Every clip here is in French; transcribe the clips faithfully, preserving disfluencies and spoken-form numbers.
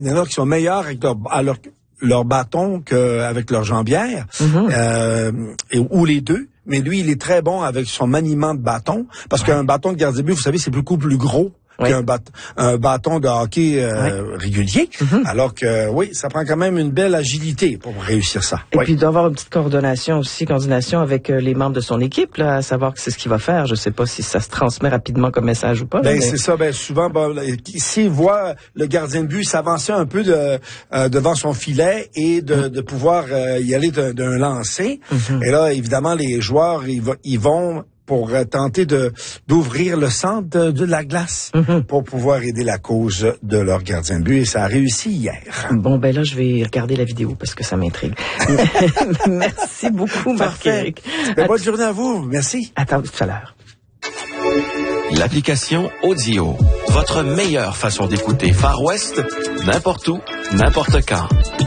Il y en a qui sont meilleurs avec leur, à leur, leur bâton qu'avec leur jambière, mm-hmm. euh, et, ou les deux. Mais lui, il est très bon avec son maniement de bâton, parce ouais. qu'un bâton de gardien de but, vous savez, c'est beaucoup plus gros oui. qu'un bat, un bâton de hockey euh, oui. régulier. Mm-hmm. Alors que, oui, ça prend quand même une belle agilité pour réussir ça. Et oui. puis, il doit avoir une petite coordination aussi, coordination avec euh, les membres de son équipe, là, à savoir que c'est ce qu'il va faire. Je sais pas si ça se transmet rapidement comme message ou pas. Ben, mais... c'est ça. Ben, souvent, ben, s'il voit le gardien de but s'avancer un peu de, euh, devant son filet et de, mm. de pouvoir euh, y aller d'un, d'un lancer, mm-hmm. et là, évidemment, les joueurs, ils, va, ils vont pour tenter de d'ouvrir le centre de, de la glace mm-hmm. pour pouvoir aider la cause de leur gardien de but. Et ça a réussi hier. Bon, ben là, je vais regarder la vidéo parce que ça m'intrigue. Merci beaucoup, Marc-Éric. Ben, bonne journée à vous. Merci. À tout à l'heure. L'application Audio, votre meilleure façon d'écouter Far West, n'importe où, n'importe quand.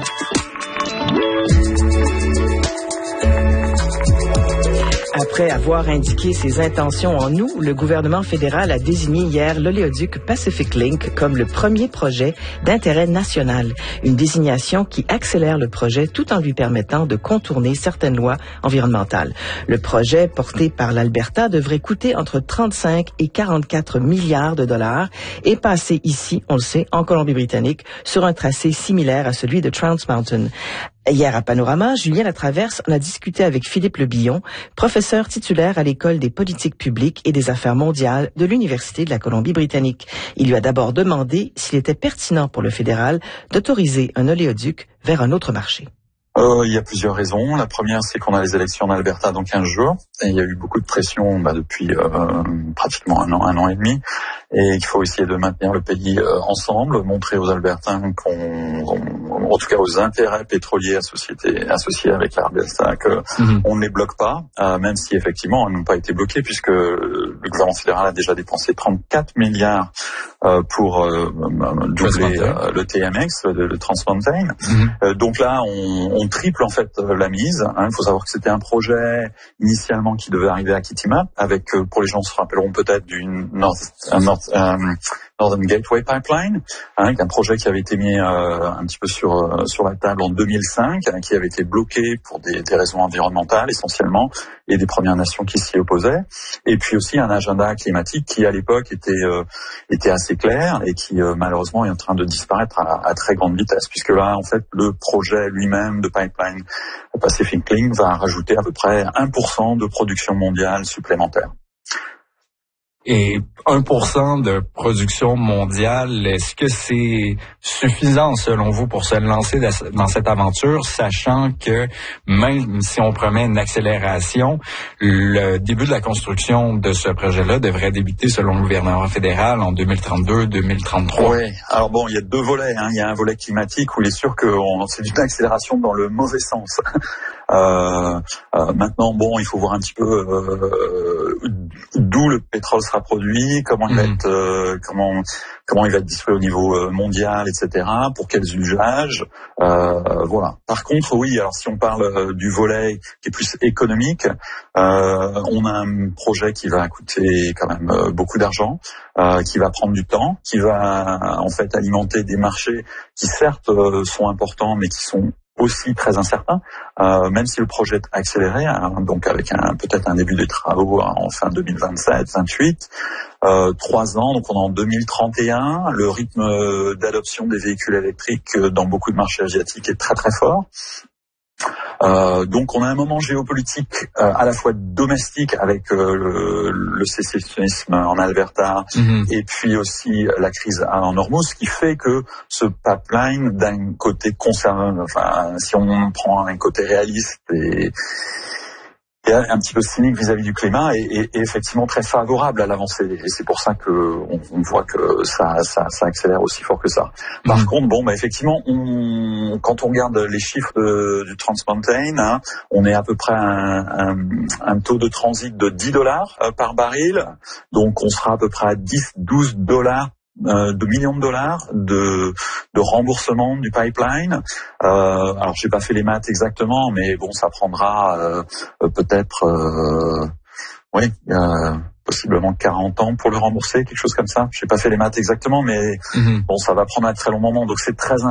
Après avoir indiqué ses intentions en août, le gouvernement fédéral a désigné hier l'oléoduc Pacific Link comme le premier projet d'intérêt national. Une désignation qui accélère le projet tout en lui permettant de contourner certaines lois environnementales. Le projet, porté par l'Alberta, devrait coûter entre trente-cinq et quarante-quatre milliards de dollars et passer ici, on le sait, en Colombie-Britannique, sur un tracé similaire à celui de Trans Mountain. Hier à Panorama, Julien Latraverse en a discuté avec Philippe Lebillon, professeur titulaire à l'École des politiques publiques et des affaires mondiales de l'Université de la Colombie-Britannique. Il lui a d'abord demandé s'il était pertinent pour le fédéral d'autoriser un oléoduc vers un autre marché. Euh, il y a plusieurs raisons. La première, c'est qu'on a les élections en Alberta dans quinze jours. Et il y a eu beaucoup de pression bah, depuis euh, pratiquement un an, un an et demi. Et il faut essayer de maintenir le pays euh, ensemble, montrer aux Albertains qu'on, on, en tout cas aux intérêts pétroliers associés, associés avec l'Alberta, que mm-hmm. on ne les bloque pas, euh, même si effectivement ils n'ont pas été bloqués, puisque le gouvernement fédéral a déjà dépensé trente-quatre milliards euh, pour euh, doubler euh, le T M X, le, le Trans Mountain. Mm-hmm. Euh, donc là, on, on triple en fait la mise. Il hein. faut savoir que c'était un projet initialement qui devait arriver à Kitimat, avec, euh, pour les gens se rappelleront peut-être, du North, un North Um, Northern Gateway Pipeline, hein, un projet qui avait été mis euh, un petit peu sur euh, sur la table en deux mille cinq, hein, qui avait été bloqué pour des, des raisons environnementales essentiellement, et des Premières Nations qui s'y opposaient. Et puis aussi un agenda climatique qui à l'époque était euh, était assez clair et qui euh, malheureusement est en train de disparaître à, à très grande vitesse, puisque là en fait le projet lui-même de pipeline Pacific Link va rajouter à peu près un pour cent de production mondiale supplémentaire. Et un pour cent de production mondiale, est-ce que c'est suffisant selon vous pour se lancer dans cette aventure, sachant que même si on promet une accélération, le début de la construction de ce projet-là devrait débuter selon le gouvernement fédéral en deux mille trente-deux deux mille trente-trois? Oui, alors bon, il y a deux volets. Hein. Il y a un volet climatique où il est sûr que on, c'est une accélération dans le mauvais sens. Euh, euh, maintenant, bon, il faut voir un petit peu euh, d'où le pétrole sera produit, comment il va être, euh, comment comment il va être distribué au niveau euh, mondial, et cetera. Pour quels usages, euh, voilà. Par contre, oui, alors si on parle euh, du volet qui est plus économique, euh, on a un projet qui va coûter quand même euh, beaucoup d'argent, euh, qui va prendre du temps, qui va en fait alimenter des marchés qui certes euh, sont importants, mais qui sont aussi très incertain, euh, même si le projet est accéléré, hein, donc avec un peut-être un début des travaux en fin deux mille vingt-sept vingt-huit, euh, trois ans, donc on est en deux mille trente et un, le rythme d'adoption des véhicules électriques dans beaucoup de marchés asiatiques est très très fort. Euh, donc on a un moment géopolitique euh, à la fois domestique avec euh, le, le sécessionnisme en Alberta mm-hmm. et puis aussi la crise en Hormuz, qui fait que ce pipeline d'un côté concerne, enfin si on prend un côté réaliste et et un petit peu cynique vis-à-vis du climat, et, et, et effectivement très favorable à l'avancée. Et c'est pour ça que on, on voit que ça, ça, ça accélère aussi fort que ça. Par mmh. contre, bon, bah effectivement, on, quand on regarde les chiffres de, du Trans Mountain, hein, on est à peu près à un, un, un taux de transit de dix dollars par baril. Donc, on sera à peu près à dix douze dollars de millions de dollars de, de remboursement du pipeline. Euh, alors j'ai pas fait les maths exactement, mais bon, ça prendra euh, peut-être, euh, oui, euh, possiblement quarante ans pour le rembourser, quelque chose comme ça. J'ai pas fait les maths exactement, mais mmh. bon, ça va prendre un très long moment, donc c'est très